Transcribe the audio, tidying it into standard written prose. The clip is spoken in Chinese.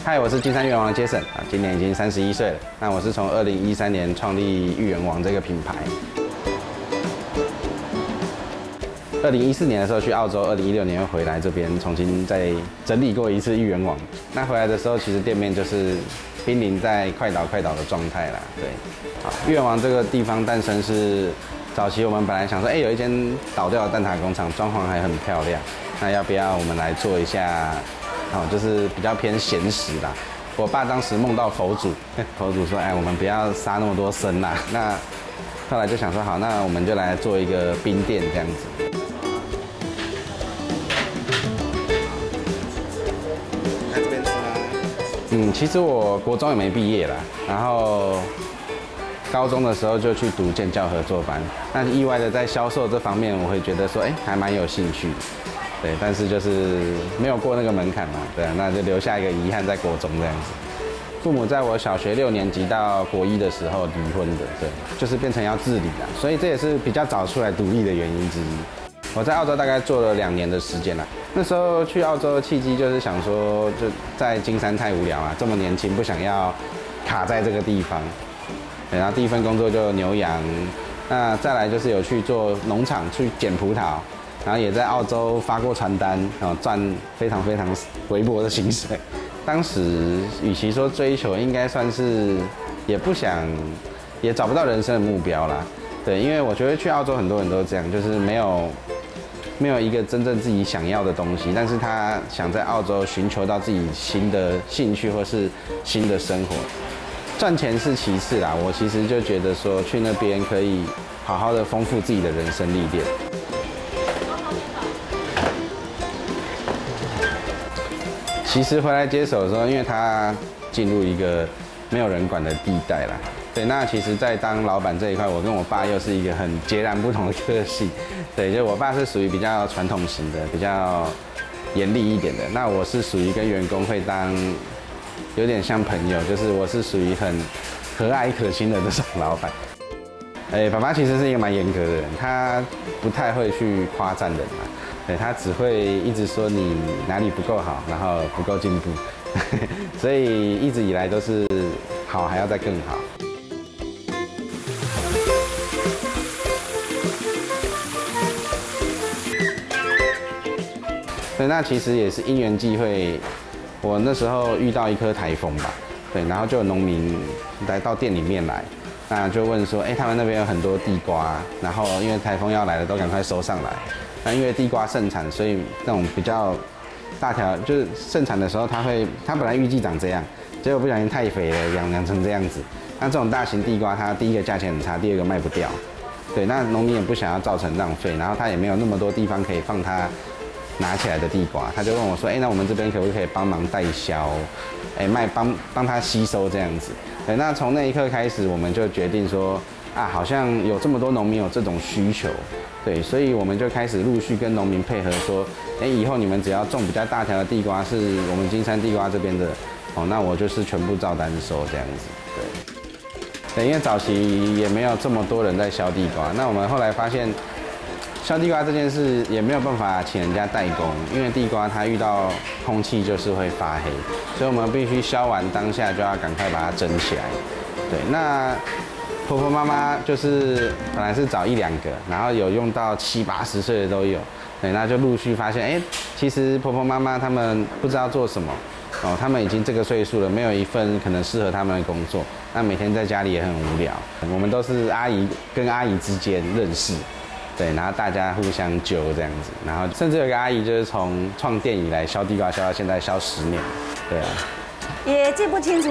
嗨，我是金山芋圆王 Jason 啊，今年已经31岁了。那我是从2013年创立芋圆王这个品牌。2014年的时候去澳洲，2016年又回来这边重新再整理过一次芋圆王。那回来的时候，其实店面就是濒临在快倒的状态啦。对，好，芋圆王这个地方诞生是早期我们本来想说，有一间倒掉的蛋挞工厂，装潢还很漂亮，那要不要我们来做一下？就是比较偏咸食啦。我爸当时梦到佛祖，佛祖说：“我们不要杀那么多生啦。”那后来就想说，好，那我们就来做一个冰店这样子。来这边吃吗？其实我国中也没毕业啦，然后高中的时候就去读建教合作班。那意外的在销售这方面，我会觉得说，还蛮有兴趣的。对，但是就是没有过那个门槛嘛，对啊，那就留下一个遗憾在国中这样子。父母在我小学6年级到国1的时候离婚的，对，就是变成要自理啦，所以这也是比较早出来独立的原因之一。我在澳洲大概做了2年的时间啦，那时候去澳洲的契机就是想说，就在金山太无聊啊，这么年轻不想要卡在这个地方，对，然后第一份工作就牛羊，那再来就是有去做农场去捡葡萄。然后也在澳洲发过传单，赚非常微薄的薪水。当时与其说追求，应该算是也不想，也找不到人生的目标啦。对，因为我觉得去澳洲很多人都这样，就是没有一个真正自己想要的东西，但是他想在澳洲寻求到自己新的兴趣或是新的生活。赚钱是其次啦，我其实就觉得说去那边可以好好的丰富自己的人生历练。其实回来接手的时候，因为他进入一个没有人管的地带啦，对，那其实，在当老板这一块，我跟我爸又是一个很截然不同的个性，对，就我爸是属于比较传统型的，比较严厉一点的，那我是属于跟员工会当有点像朋友，就是我是属于很和蔼可亲的这种老板。爸爸其实是一个蛮严格的人，他不太会去夸赞人嘛。对，他只会一直说你哪里不够好，然后不够进步，所以一直以来都是好还要再更好。对，那其实也是因缘际会，我那时候遇到一颗台风吧，对，然后就有农民来到店里面来，那就问说，他们那边有很多地瓜，然后因为台风要来了，都赶快收上来。那因为地瓜盛产，所以那种比较大条，就是盛产的时候，它本来预计长这样，结果不小心太肥了，养成这样子。那这种大型地瓜，它第一个价钱很差，第二个卖不掉。对，那农民也不想要造成浪费，然后他也没有那么多地方可以放他拿起来的地瓜，他就问我说：“那我们这边可不可以帮忙代销？帮他吸收这样子。”对，那从那一刻开始，我们就决定说，好像有这么多农民有这种需求。对，所以我们就开始陆续跟农民配合说，以后你们只要种比较大条的地瓜，是我们金山地瓜这边的，那我就是全部照单收这样子。对，因为早期也没有这么多人在削地瓜，那我们后来发现，削地瓜这件事也没有办法请人家代工，因为地瓜它遇到空气就是会发黑，所以我们必须削完当下就要赶快把它蒸起来。对，那婆婆妈妈就是本来是找1-2个，然后有用到70、80岁的都有，对，那就陆续发现，其实婆婆妈妈他们不知道做什么，他们已经这个岁数了，没有一份可能适合他们的工作，那每天在家里也很无聊。我们都是阿姨跟阿姨之间认识，对，然后大家互相揪这样子，然后甚至有一个阿姨就是从创店以来削地瓜削到现在削10年，对啊， 也记不清楚